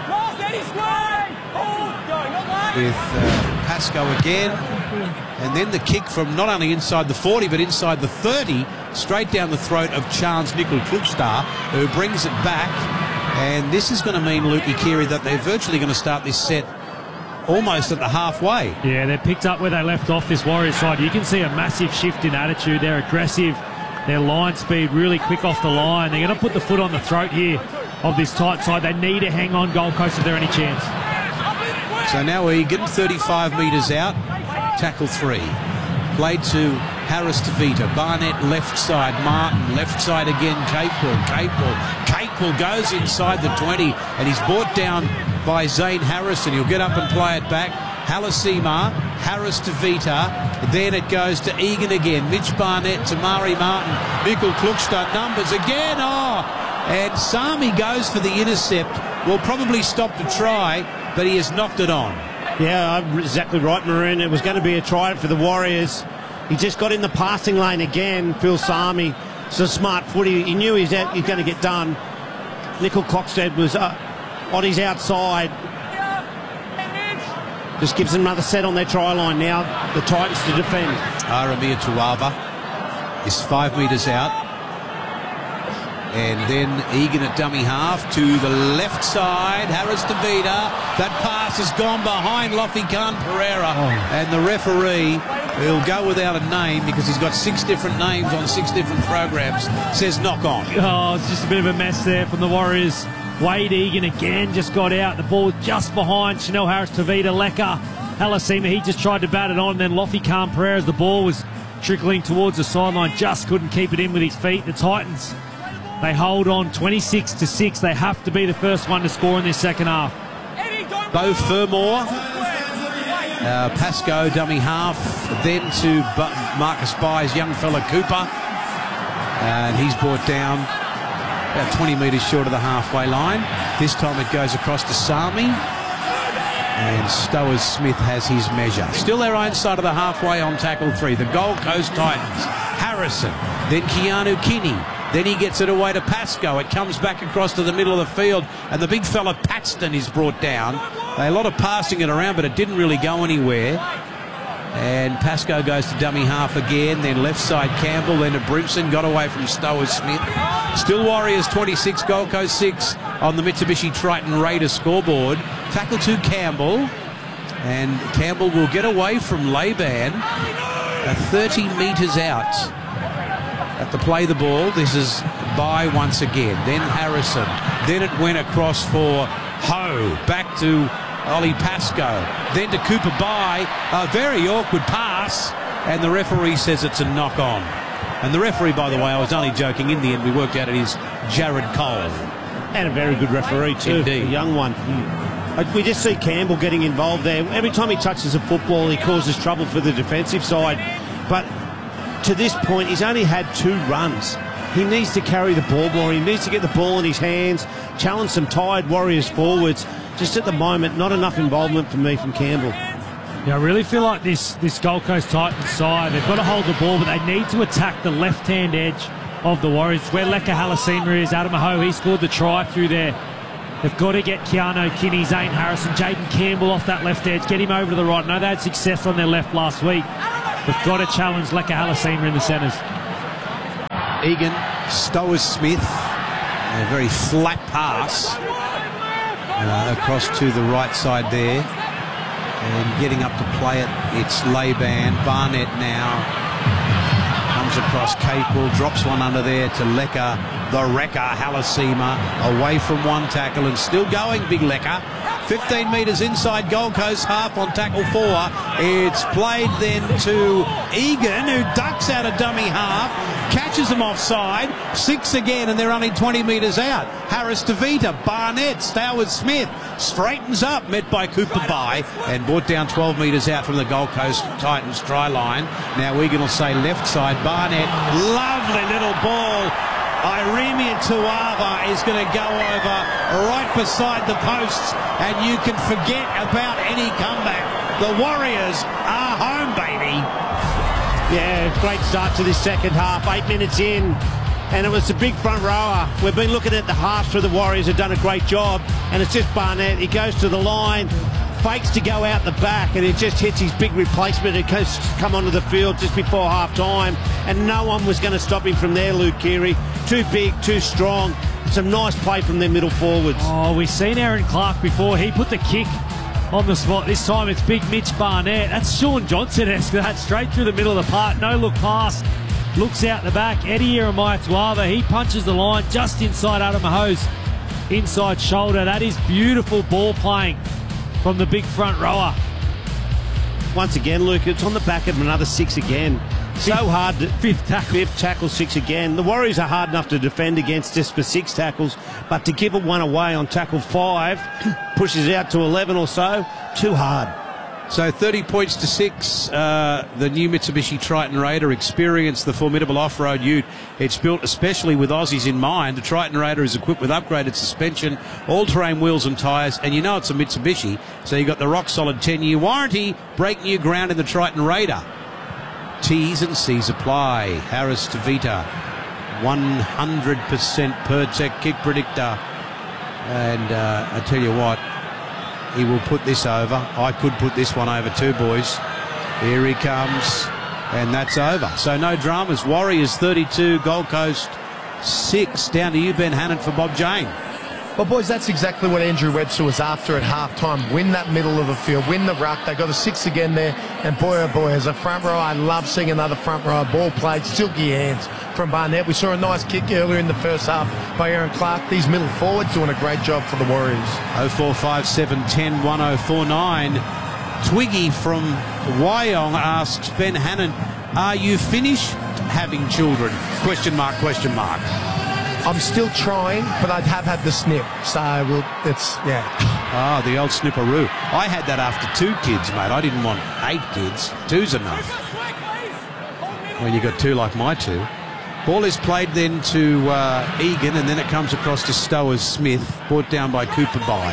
With Pascoe again. And then the kick from not only inside the 40 but inside the 30, straight down the throat of Chance Nickel Klukstar, who brings it back. And this is going to mean, Lukey Keary, that they're virtually going to start this set almost at the halfway. Yeah, they're picked up where they left off, this Warriors side. You can see a massive shift in attitude. They're aggressive. Their line speed really quick off the line. They're going to put the foot on the throat here of this tight side. They need to hang on Gold Coast if they're any chance. So now Egan, 35 metres out. Tackle 3. Played to Harris de Vita. Barnett left side. Martin left side again. Capewell goes inside the 20 and he's brought down by Zane Harrison. He'll get up and play it back. Halasima, Harris de Vita. Then it goes to Egan again. Mitch Barnett, Tamari Martin. Nickel Klukstar numbers again. And Sami goes for the intercept. Will probably stop to try, but he has knocked it on. Yeah, exactly right, Maroon. It was going to be a try for the Warriors. He just got in the passing lane again, Phil Sami. It's a smart footy. He knew he's going to get done. Nickel Klukstar was on his outside. Just gives them another set on their try line now. The Titans to defend. Aramia Tuava is 5 metres out. And then Egan at dummy half to the left side. Harris de Vita. That pass has gone behind Lofi Khan Pereira. And the referee, who'll go without a name because he's got 6 different names on 6 different programs, says knock on. Oh, it's just a bit of a mess there from the Warriors. Wade Egan again just got out. The ball just behind Chanel Harris de Vita. Lecker. Halasima, he just tried to bat it on. And then Lofi Khan Pereira, as the ball was trickling towards the sideline, just couldn't keep it in with his feet. The Titans, they hold on 26-6. They have to be the first one to score in this second half. Beau Fermor, Pascoe dummy half, then to Marcus Byes, young fella Cooper, and he's brought down about 20 metres short of the halfway line. This time it goes across to Sami, and Stowers Smith has his measure. Still their own side of the halfway on tackle 3. The Gold Coast Titans. Harrison, then Keanu Kinney. Then he gets it away to Pascoe. It comes back across to the middle of the field, and the big fella Paxton is brought down. A lot of passing it around, but it didn't really go anywhere. And Pascoe goes to dummy half again, then left side Campbell, then to Brimson, got away from Stowers Smith. Still Warriors 26, Gold Coast 6 on the Mitsubishi Triton Raider scoreboard. Tackle to Campbell, and Campbell will get away from Laban 30 metres out. At the play the ball, this is By once again, then Harrison, then it went across for Ho, back to Ollie Pascoe, then to Cooper By, a very awkward pass, and the referee says it's a knock on. And the referee, by the way, I was only joking, in the end we worked out it is Jared Cole. And a very good referee too, indeed. A young one. We just see Campbell getting involved there. Every time he touches a football, he causes trouble for the defensive side. But to this point, he's only had 2 runs. He needs to carry the ball more. He needs to get the ball in his hands, challenge some tired Warriors forwards. Just at the moment, not enough involvement for me from Campbell. Yeah, I really feel like this Gold Coast Titans side, they've got to hold the ball, but they need to attack the left-hand edge of the Warriors. Where Leka Halasima is, Adam Aho, he scored the try through there. They've got to get Keanu Kinney, Zane Harrison, Jaden Campbell off that left edge, get him over to the right. I know they had success on their left last week. They've got to challenge Leka Halasima in the centres. Egan, Stowers-Smith, a very flat pass across to the right side there. And getting up to play it, it's Laban. Barnett now comes across Capel, drops one under there to Leka, the wrecker, Halasima, away from one tackle and still going, big Leka. 15 metres inside Gold Coast, half on tackle 4. It's played then to Egan, who ducks out a dummy half, catches them offside, 6 again, and they're only 20 metres out. Harris Tavita, Barnett, Stowers-Smith, straightens up, met by Cooper Bai, and brought down 12 metres out from the Gold Coast Titans try line. Now Egan will say left side, Barnett, lovely little ball. Iremian Tuava is going to go over right beside the posts, and you can forget about any comeback. The Warriors are home, baby. Yeah, great start to this second half. 8 minutes in, and it was the big front rower. We've been looking at the halves for the Warriors, have done a great job, and it's just Barnett. He goes to the line, fakes to go out the back, and it just hits his big replacement. It goes to come onto the field just before half-time, and no one was going to stop him from there, Luke Keary. Too big, too strong. Some nice play from their middle forwards. Oh, we've seen Aaron Clark before. He put the kick on the spot. This time it's big Mitch Barnett. That's Sean Johnson-esque. That straight through the middle of the park. No look pass. Looks out the back. Eddie Jeremiah Tuava. He punches the line just inside Adam Aho's inside shoulder. That is beautiful ball playing from the big front rower. Once again, Luke, it's on the back of another 6 again. So hard. Fifth tackle, 6 again. The Warriors are hard enough to defend against just for 6 tackles, but to give it one away on tackle 5 pushes out to 11 or so. Too hard. So 30 points to 6. The new Mitsubishi Triton Raider experienced the formidable off-road ute. It's built especially with Aussies in mind. The Triton Raider is equipped with upgraded suspension, all-terrain wheels and tyres, and you know it's a Mitsubishi, so you've got the rock-solid 10-year warranty. Break new ground in the Triton Raider. T's and C's apply. Harris Tavita, 100% per tech kick predictor. And I tell you what, he will put this over. I could put this one over too, boys. Here he comes, and that's over. So no dramas. Warriors 32, Gold Coast 6. Down to you, Ben Hannon, for Bob Jane. Well, boys, that's exactly what Andrew Webster was after at half-time. Win that middle of the field, win the ruck. They got a 6 again there, and boy, oh boy, as a front row, I love seeing another front row ball played, silky hands from Barnett. We saw a nice kick earlier in the first half by Aaron Clark. These middle forwards doing a great job for the Warriors. 0457 10 1049. Twiggy from Wyong asks Ben Hannon, are you finished having children? Question mark, question mark. I'm still trying, but I have had the snip, so it's, yeah. Ah, the old snipperoo. I had that after 2 kids, mate. I didn't want 8 kids. 2's enough. When you got 2 like my 2. Ball is played then to Egan, and then it comes across to Stowers-Smith, brought down by Cooper Bai.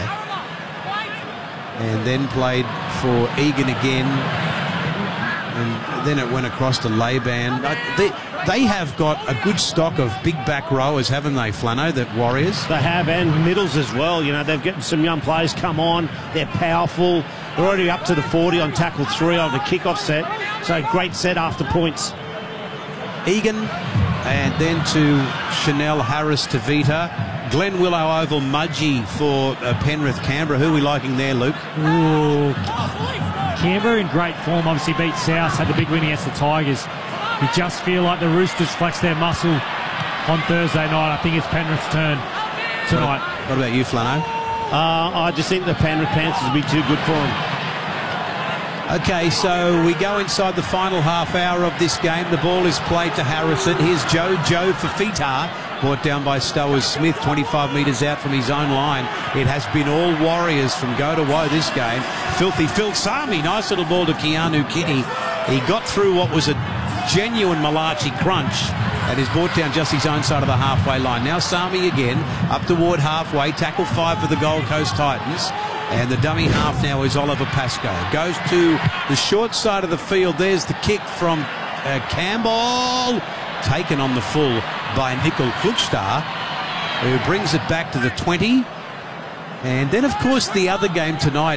And then played for Egan again. And then it went across to Laban. They have got a good stock of big back rowers, haven't they, Flano, the Warriors? They have, and middles as well. You know, they've got some young players come on. They're powerful. They're already up to the 40 on tackle 3 on the kickoff set. So great set after points. Egan, and then to Chanel Harris Tavita. Glen Willow Oval Mudgee for Penrith Canberra. Who are we liking there, Luke? Ooh. Canberra in great form. Obviously beat South, had the big win against the Tigers. You just feel like the Roosters flex their muscle on Thursday night. I think it's Penrith's turn tonight. What about you, Flano? I just think the Penrith Panthers will be too good for them. Okay, so we go inside the final half hour of this game. The ball is played to Harrison. Here's Joe Fafita. Brought down by Stowers Smith, 25 metres out from his own line. It has been all Warriors from go to woe this game. Filthy Phil Sami, nice little ball to Keanu Kinney. He got through what was a genuine Malachi crunch and is brought down just his own side of the halfway line. Now Sami again, up toward halfway, tackle 5 for the Gold Coast Titans. And the dummy half now is Oliver Pascoe. Goes to the short side of the field. There's the kick from Campbell. Taken on the full by Nickel Klukstar, who brings it back to the 20. And then, of course, the other game tonight.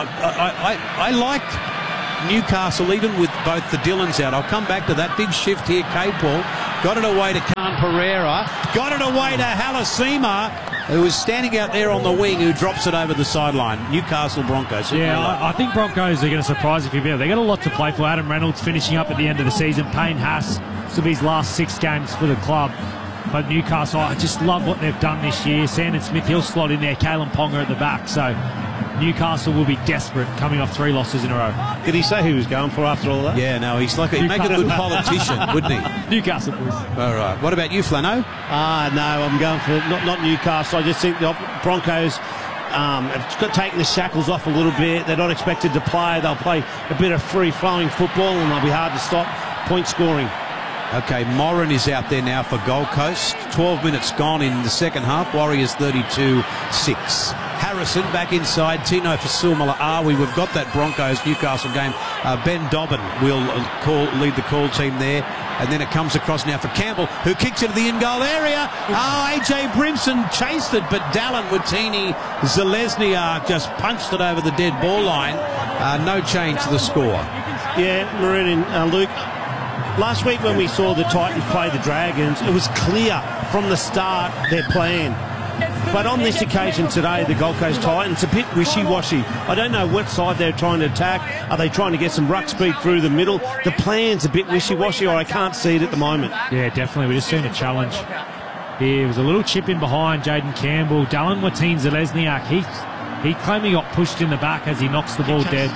I like Newcastle, even with both the Dylans out. I'll come back to that big shift here. K-Paul got it away to Khan Pereira. Got it away to Halasima, who was standing out there on the wing, who drops it over the sideline. Newcastle Broncos. Yeah, I think Broncos are going to surprise if you will. They've got a lot to play for. Adam Reynolds finishing up at the end of the season. Payne Haas, this will be his last 6 games for the club. But Newcastle, I just love what they've done this year. Sandon Smith, he'll slot in there. Kalen Ponga at the back. So Newcastle will be desperate coming off 3 losses in a row. Did he say who he was going for after all that? Yeah, no, he'd make a good politician, wouldn't he? Newcastle, please. All right. What about you, Flano? No, I'm going for not Newcastle. I just think the Broncos have taken the shackles off a little bit. They're not expected to play. They'll play a bit of free-flowing football and they'll be hard to stop. Point scoring. Okay, Moran is out there now for Gold Coast. 12 minutes gone in the second half. Warriors 32-6. Harrison back inside. Tino Fasul-Malaawi. We've got that Broncos-Newcastle game. Ben Dobbin will lead the call team there. And then it comes across now for Campbell, who kicks into the in-goal area. AJ Brimson chased it, but Dallin, Watini, Zalesniak just punched it over the dead ball line. No change to the score. Yeah, Maroon and Luke. Last week when we saw the Titans play the Dragons, it was clear from the start their plan. But on this occasion today, the Gold Coast Titans, a bit wishy-washy. I don't know what side they're trying to attack. Are they trying to get some ruck speed through the middle? The plan's a bit wishy-washy, or I can't see it at the moment. Yeah, definitely. We're just seeing a challenge. Here was a little chip in behind Jaden Campbell. Dallin Watine Zalesniak, he claimed he got pushed in the back as he knocks the ball dead.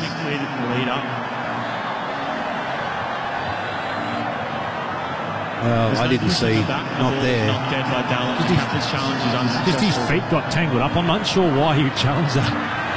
Well, I didn't see, not there. Just his feet got tangled up. I'm unsure why he would challenge that.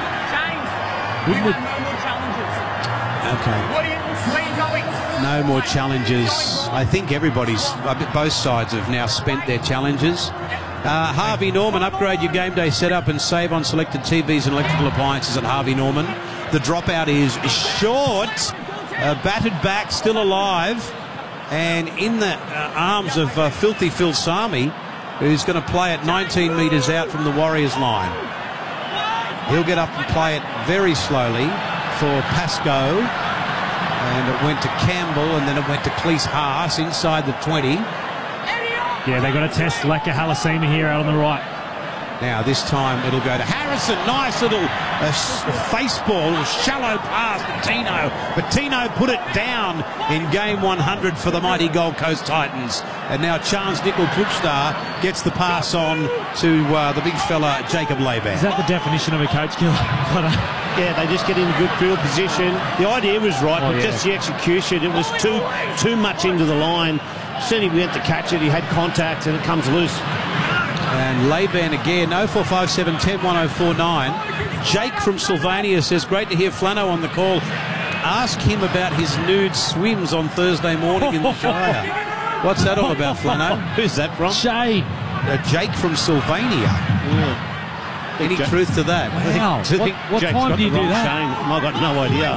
Okay. No more challenges. I think both sides have now spent their challenges. Harvey Norman, upgrade your game day setup and save on selected TVs and electrical appliances at Harvey Norman. The dropout is short. Battered back, still alive. And in the arms of Filthy Phil Sami, who's going to play it 19 metres out from the Warriors line. He'll get up and play it very slowly for Pascoe. And it went to Campbell, and then it went to Cleese Haas inside the 20. Yeah, they've got to test Leka Halasima here out on the right. Now, this time it'll go to Harrison. Nice little face ball, shallow pass to Tino. But Tino put it down in game 100 for the mighty Gold Coast Titans. And now Chance Nickel Klukstar gets the pass on to the big fella, Jacob Laban. Is that the definition of a coach killer? Yeah, they just get in a good field position. The idea was right, but just the execution, it was too much into the line. Certainly we had to catch it, he had contact, and it comes loose. And Laban again, 0457 10 1049. Jake from Sylvania says, great to hear Flano on the call. Ask him about his nude swims on Thursday morning in the Shire. What's that all about, Flano? Who's that from? Shay. Jake from Sylvania. Yeah. Any truth to that? Wow. What time do you do that? I've got no idea.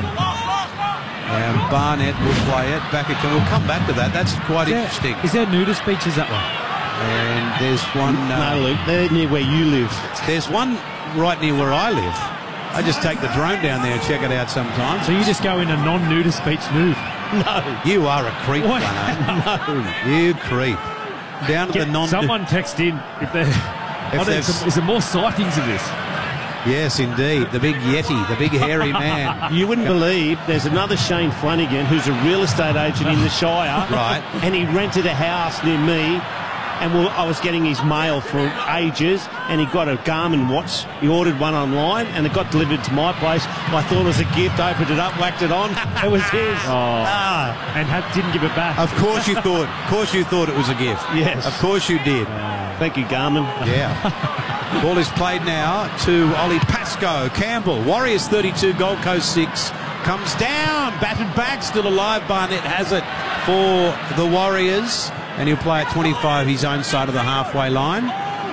And Barnett will play it. We'll come back to that. That's quite interesting. Is there nudist beaches that way? And there's one... no, Luke, they're near where you live. There's one right near where I live. I just take the drone down there and check it out sometimes. So you just go in a non-nudist beach nude? No. You are a creep, No. You creep. Down to the non... Someone text in if is there more sightings of this? Yes, indeed. The big Yeti, the big hairy man. You wouldn't believe there's another Shane Flanagan who's a real estate agent in the Shire. Right. And he rented a house near me. And I was getting his mail for ages, and he got a Garmin watch. He ordered one online, and it got delivered to my place. I thought it was a gift, opened it up, whacked it on. It was his. And didn't give it back. Of course you thought it was a gift. Yes. Of course you did. Thank you, Garmin. Yeah. Ball is played now to Ollie Pascoe. Campbell, Warriors 32, Gold Coast 6. Comes down, batted back, still alive. Barnett has it for the Warriors. And he'll play at 25, his own side of the halfway line.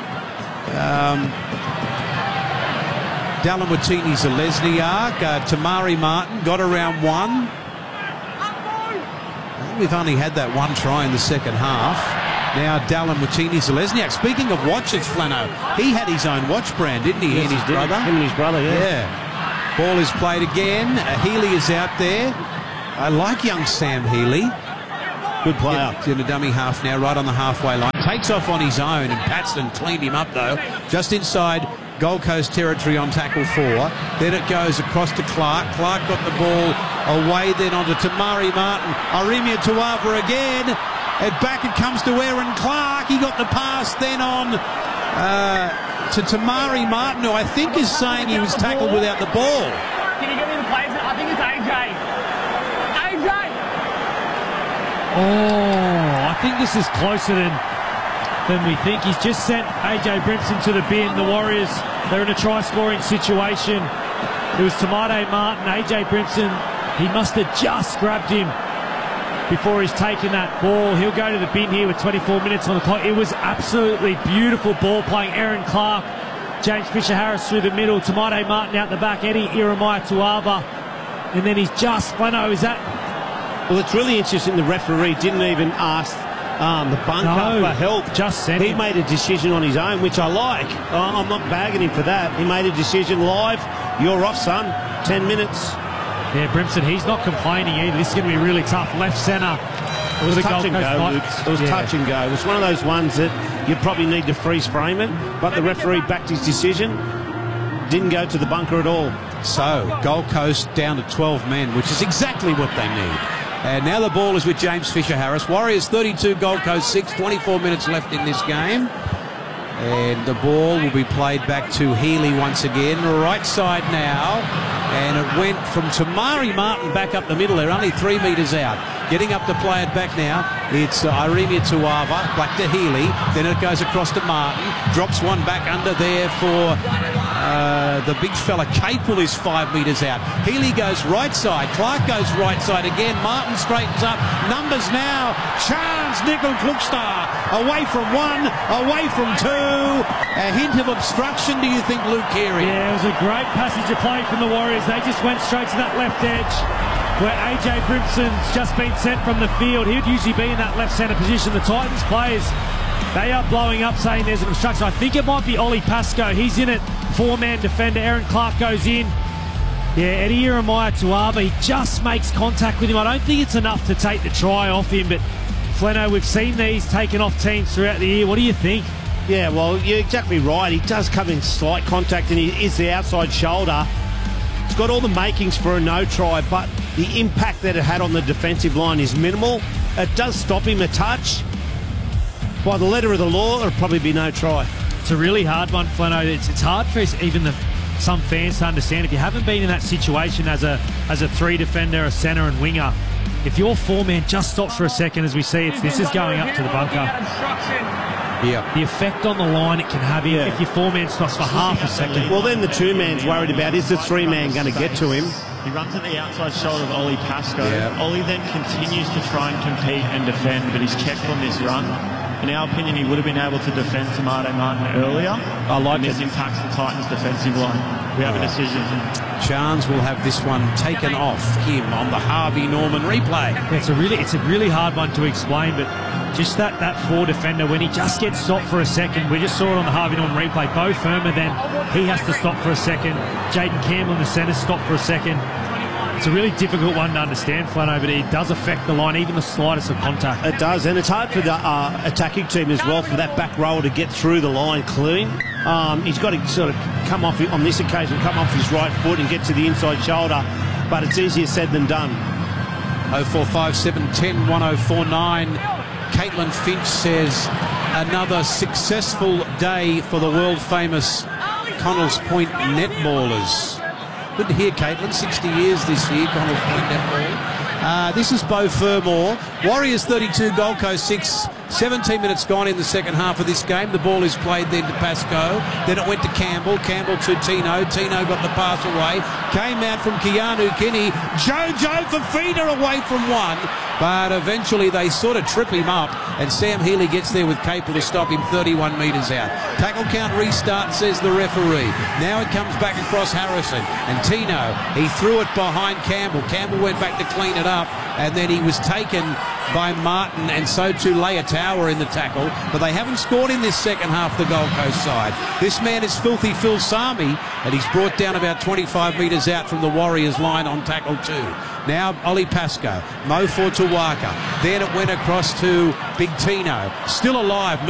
Dallin Watini Zalesniak, Tamari Martin got around one. We've only had that one try in the second half. Now Dallin Watini Zalesniak. Speaking of watches, Flano, he had his own watch brand, didn't he? Yes, and his he did. brother. Him and his brother, Yeah. Ball is played again. Healy is out there. I like young Sam Healy. Good player. In a dummy half now, right on the halfway line. Takes off on his own, and Paxton cleaned him up, though. Just inside Gold Coast territory on tackle 4. Then it goes across to Clark. Clark got the ball away, then onto Tamari Martin. Arimia Tuava again. And back it comes to Aaron Clark. He got the pass then on to Tamari Martin, who I think is saying he was tackled without the ball. Can you get me the plays? I think it's AJ. AJ! Oh, I think this is closer than we think. He's just sent AJ Brimson to the bin. The Warriors, they're in a try-scoring situation. It was Tamade Martin, AJ Brimson. He must have just grabbed him before he's taken that ball. He'll go to the bin here with 24 minutes on the clock. It was absolutely beautiful ball playing. Aaron Clark, James Fisher-Harris through the middle, Tamade Martin out the back, Eddie Iremaya Tuava. And then he's just, Flano, is that... Well, it's really interesting the referee didn't even ask the bunker for help. Just sent He him. made a decision on his own, which I like. I'm not bagging him for that. He made a decision live. You're off, son. 10 minutes. Yeah, Brimson, he's not complaining either. This is going to be really tough. Left centre. It was touch and go, Luke. It was touch and go. It was one of those ones that you probably need to freeze frame it, but the referee backed his decision. Didn't go to the bunker at all. So, Gold Coast down to 12 men, which is exactly what they need. And now the ball is with James Fisher-Harris. Warriors 32, Gold Coast 6, 24 minutes left in this game. And the ball will be played back to Healy once again. Right side now. And it went from Tamari Martin back up the middle. They're only 3 metres out. Getting up to play it back now. It's Arimia Tuava, back to Healy. Then it goes across to Martin. Drops one back under there for the big fella. Capel is 5 metres out. Healy goes right side. Clark goes right side again. Martin straightens up. Numbers now. Chance Nickel Klukstar. Away from one, away from two. A hint of obstruction, do you think, Luke Keary? Yeah, it was a great passage of play from the Warriors. They just went straight to that left edge where AJ Brimson's just been sent from the field. He'd usually be in that left centre position. The Titans players, they are blowing up saying there's an obstruction. I think it might be Ollie Pascoe. He's in it. 4-man defender. Aaron Clark goes in. Yeah, Eddie Iremaya Tuava, he just makes contact with him. I don't think it's enough to take the try off him, but Fleno, we've seen these taken off teams throughout the year. What do you think? Yeah, well, you're exactly right. He does come in slight contact and he is the outside shoulder. It's got all the makings for a no try, but the impact that it had on the defensive line is minimal. It does stop him a touch. By the letter of the law, it'll probably be no try. It's a really hard one, Fleno. It's hard for even some fans to understand. If you haven't been in that situation as a 3 defender, a centre and winger, if your 4-man just stops for a second, as we see, this is going up to the bunker. Yeah. The effect on the line it can have if your 4-man stops for half a second. Well, then the 2-man's worried about, is the 3-man going to get to him? He runs at the outside shoulder of Ollie Pascoe. Ollie then continues to try and compete and defend, but he's checked on this run. In our opinion, he would have been able to defend Tamade Martin earlier. I like this impacts the Titans' defensive line. We have a decision. Chance will have this one taken off him on the Harvey Norman replay. It's a really hard one to explain, but just that 4 defender, when he just gets stopped for a second, we just saw it on the Harvey Norman replay. Bo Firma then, he has to stop for a second. Jaden Campbell in the centre stopped for a second. It's a really difficult one to understand, Flano, but it does affect the line, even the slightest of contact. It does, and it's hard for the attacking team as well, for that back rower to get through the line clean. He's got to sort of come off, on this occasion, come off his right foot and get to the inside shoulder, but it's easier said than done. 0457 10 1049. Caitlin Finch says another successful day for the world-famous Connells Point netballers. Good to hear, Caitlin. 60 years this year, Connells Point netball. This is Bo Fermor. Warriors 32, Gold Coast 6. 17 minutes gone in the second half of this game. The ball is played then to Pascoe. Then it went to Campbell. Campbell to Tino. Tino got the pass away. Came out from Keanu Kinney. Jojo Fafita away from one. But eventually they sort of trip him up, and Sam Healy gets there with Capel to stop him 31 metres out. Tackle count restart, says the referee. Now it comes back across Harrison. And Tino, he threw it behind Campbell. Campbell went back to clean it up, and then he was taken by Martin, and so too Leia-Tower in the tackle. But they haven't scored in this second half, the Gold Coast side. This man is Filthy Phil Sami, and he's brought down about 25 metres out from the Warriors line on tackle 2. Now Ollie Pascoe, Mo for Tawaka. Then it went across to Big Tino. Still alive.